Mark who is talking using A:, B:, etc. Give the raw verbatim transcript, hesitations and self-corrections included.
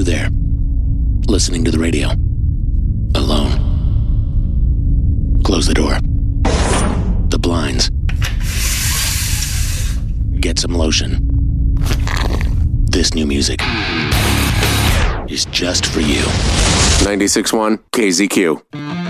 A: you there, listening to the radio, alone. Close the door. The blinds. Get some lotion. This new music is just for you.
B: ninety-six point one K Z Q.